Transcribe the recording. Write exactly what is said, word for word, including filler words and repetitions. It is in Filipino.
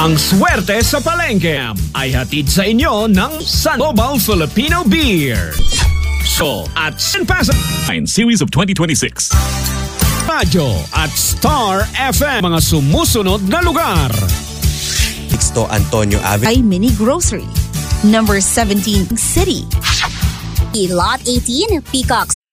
Ang swerte sa palengke ay hatid sa inyo ng San Global Filipino Beer. So, at San Pasa Series of twenty twenty-six. Radyo at Star F M, mga sumusunod na lugar. Sixto Antonio Avenue ay Mini Grocery. Number seventeen, City. Lot eighteen, Peacock